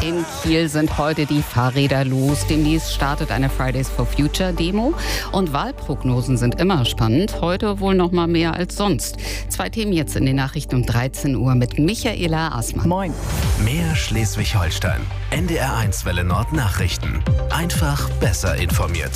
In Kiel sind heute die Fahrräder los. Demnächst startet eine Fridays for Future Demo. Und Wahlprognosen sind immer spannend. Heute wohl noch mal mehr als sonst. 2 Themen jetzt in den Nachrichten um 13 Uhr mit Michaela Aßmann. Moin. Mehr Schleswig-Holstein. NDR1 Welle Nord Nachrichten. Einfach besser informiert.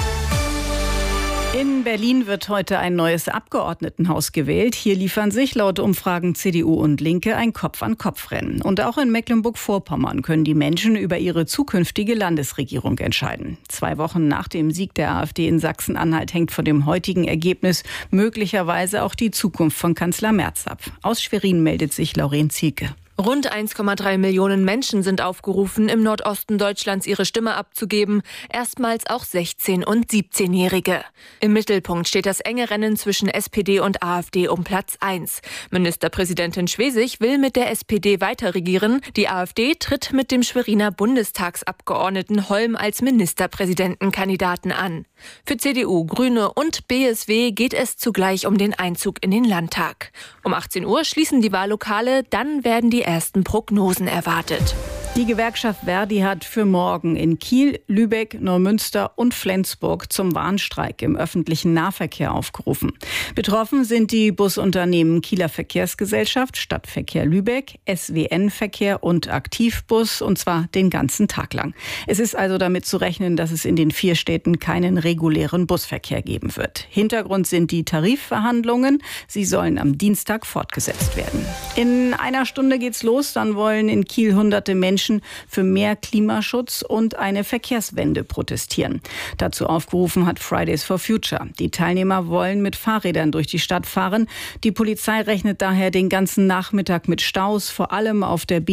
In Berlin wird heute ein neues Abgeordnetenhaus gewählt. Hier liefern sich laut Umfragen CDU und Linke ein Kopf-an-Kopf-Rennen. Und auch in Mecklenburg-Vorpommern können die Menschen über ihre zukünftige Landesregierung entscheiden. 2 Wochen nach dem Sieg der AfD in Sachsen-Anhalt hängt von dem heutigen Ergebnis möglicherweise auch die Zukunft von Kanzler Merz ab. Aus Schwerin meldet sich Lauren Zielke. Rund 1,3 Millionen Menschen sind aufgerufen, im Nordosten Deutschlands ihre Stimme abzugeben, erstmals auch 16- und 17-Jährige. Im Mittelpunkt steht das enge Rennen zwischen SPD und AfD um Platz 1. Ministerpräsidentin Schwesig will mit der SPD weiterregieren. Die AfD tritt mit dem Schweriner Bundestagsabgeordneten Holm als Ministerpräsidentenkandidaten an. Für CDU, Grüne und BSW geht es zugleich um den Einzug in den Landtag. Um 18 Uhr schließen die Wahllokale, dann werden die ersten Prognosen erwartet. Die Gewerkschaft Verdi hat für morgen in Kiel, Lübeck, Neumünster und Flensburg zum Warnstreik im öffentlichen Nahverkehr aufgerufen. Betroffen sind die Busunternehmen Kieler Verkehrsgesellschaft, Stadtverkehr Lübeck, SWN Verkehr und Aktivbus, und zwar den ganzen Tag lang. Es ist also damit zu rechnen, dass es in den 4 Städten keinen regulären Busverkehr geben wird. Hintergrund sind die Tarifverhandlungen. Sie sollen am Dienstag fortgesetzt werden. In einer Stunde geht's los. Dann wollen in Kiel hunderte Menschen für mehr Klimaschutz und eine Verkehrswende protestieren. Dazu aufgerufen hat Fridays for Future. Die Teilnehmer wollen mit Fahrrädern durch die Stadt fahren. Die Polizei rechnet daher den ganzen Nachmittag mit Staus, vor allem auf der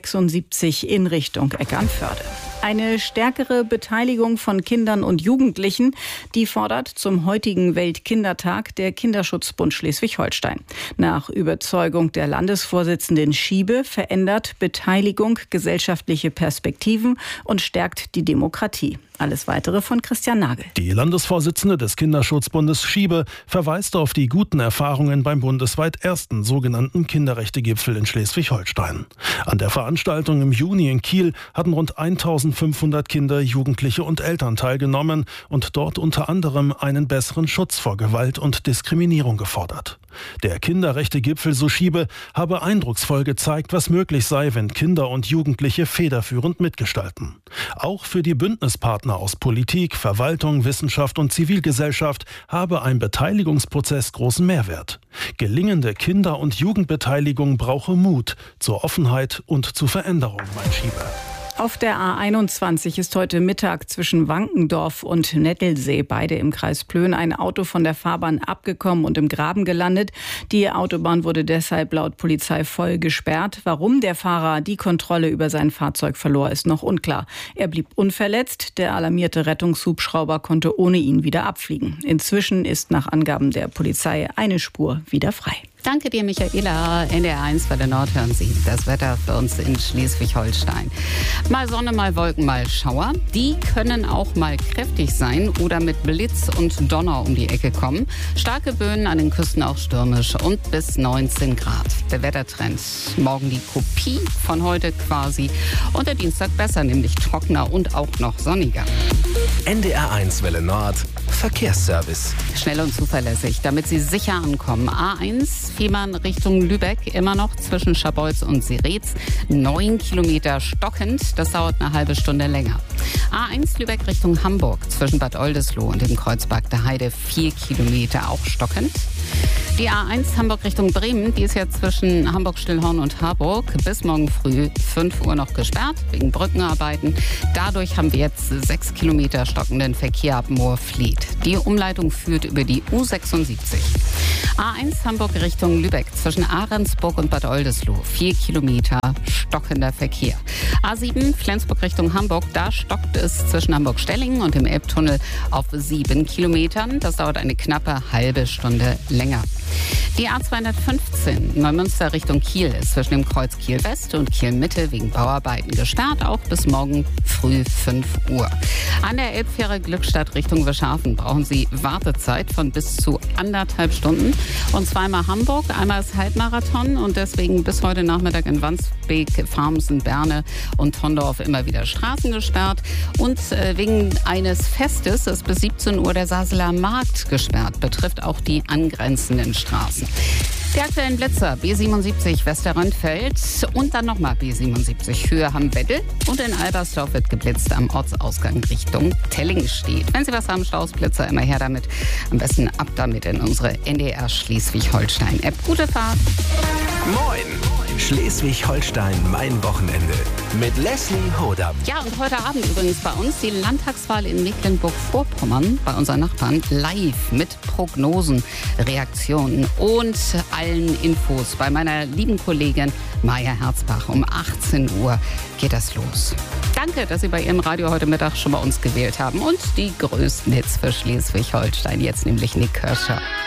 B76 in Richtung Eckernförde. Eine stärkere Beteiligung von Kindern und Jugendlichen, die fordert zum heutigen Weltkindertag der Kinderschutzbund Schleswig-Holstein. Nach Überzeugung der Landesvorsitzenden Schiebe verändert Beteiligung gesellschaftliche Perspektiven und stärkt die Demokratie. Alles Weitere von Christian Nagel. Die Landesvorsitzende des Kinderschutzbundes Schiebe verweist auf die guten Erfahrungen beim bundesweit ersten sogenannten Kinderrechtegipfel in Schleswig-Holstein. An der Veranstaltung im Juni in Kiel hatten rund 1500 Kinder, Jugendliche und Eltern teilgenommen und dort unter anderem einen besseren Schutz vor Gewalt und Diskriminierung gefordert. Der Kinderrechtegipfel, so Schiebe, habe eindrucksvoll gezeigt, was möglich sei, wenn Kinder und Jugendliche federführend mitgestalten. Auch für die Bündnispartner aus Politik, Verwaltung, Wissenschaft und Zivilgesellschaft habe ein Beteiligungsprozess großen Mehrwert. Gelingende Kinder- und Jugendbeteiligung brauche Mut zur Offenheit und zu Veränderung, meint Schiebe. Auf der A21 ist heute Mittag zwischen Wankendorf und Nettelsee, beide im Kreis Plön, ein Auto von der Fahrbahn abgekommen und im Graben gelandet. Die Autobahn wurde deshalb laut Polizei voll gesperrt. Warum der Fahrer die Kontrolle über sein Fahrzeug verlor, ist noch unklar. Er blieb unverletzt. Der alarmierte Rettungshubschrauber konnte ohne ihn wieder abfliegen. Inzwischen ist nach Angaben der Polizei eine Spur wieder frei. Danke dir, Michaela. NDR1 Welle Nord hören Sie das Wetter für uns in Schleswig-Holstein. Mal Sonne, mal Wolken, mal Schauer. Die können auch mal kräftig sein oder mit Blitz und Donner um die Ecke kommen. Starke Böen an den Küsten auch stürmisch und bis 19 Grad. Der Wettertrend. Morgen die Kopie von heute quasi. Und der Dienstag besser, nämlich trockener und auch noch sonniger. NDR1 Welle Nord Verkehrsservice. Schnell und zuverlässig, damit Sie sicher ankommen. A1 Fehmarn Richtung Lübeck, immer noch zwischen Scharbeutz und Seretz. 9 Kilometer stockend, das dauert eine halbe Stunde länger. A1 Lübeck Richtung Hamburg, zwischen Bad Oldesloe und dem Kreuzberg der Heide 4 Kilometer, auch stockend. Die A1 Hamburg Richtung Bremen, die ist ja zwischen Hamburg-Stillhorn und Harburg bis morgen früh 5 Uhr noch gesperrt, wegen Brückenarbeiten. Dadurch haben wir jetzt 6 Kilometer stockenden Verkehr ab Moorfleet. Die Umleitung führt über die U76. A1 Hamburg Richtung Lübeck, zwischen Ahrensburg und Bad Oldesloe 4 Kilometer stockender Verkehr. A7 Flensburg Richtung Hamburg, da stockt es zwischen Hamburg-Stellingen und dem Elbtunnel auf 7 Kilometern. Das dauert eine knappe halbe Stunde länger. Die A215 Neumünster Richtung Kiel ist zwischen dem Kreuz Kiel West und Kiel Mitte wegen Bauarbeiten gesperrt, auch bis morgen früh 5 Uhr. An der Elbfähre Glückstadt Richtung Wischhafen brauchen Sie Wartezeit von bis zu 1,5 Stunden. Marathon. Und zweimal Hamburg, einmal das Halbmarathon und deswegen bis heute Nachmittag in Wandsbek, Farmsen, Berne und Tondorf immer wieder Straßen gesperrt. Und wegen eines Festes ist bis 17 Uhr der Saseler Markt gesperrt, betrifft auch die angrenzenden Straßen. Die aktuellen Blitzer B77 Westerröntfeld und dann nochmal B77 für Hamm-Weddel und in Albersdorf wird geblitzt am Ortsausgang Richtung Tellingstedt. Wenn Sie was haben, Stausblitzer, immer her damit. Am besten ab damit in unsere NDR Schleswig-Holstein-App. Gute Fahrt! Moin! Schleswig-Holstein, mein Wochenende. Mit Leslie Hodam. Ja, und heute Abend übrigens bei uns die Landtagswahl in Mecklenburg-Vorpommern, bei unseren Nachbarn, live mit Prognosen, Reaktionen und allen Infos bei meiner lieben Kollegin Maja Herzbach. Um 18 Uhr geht das los. Danke, dass Sie bei Ihrem Radio heute Mittag schon bei uns gewählt haben. Und die größten Hits für Schleswig-Holstein, jetzt nämlich Nick Kershaw.